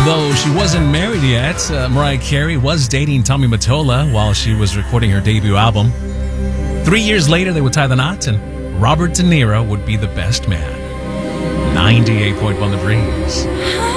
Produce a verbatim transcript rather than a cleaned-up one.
Though she wasn't married yet, uh, Mariah Carey was dating Tommy Mottola while she was recording her debut album. Three years later, they would tie the knot, and Robert De Niro would be the best man. ninety-eight point one The Breeze.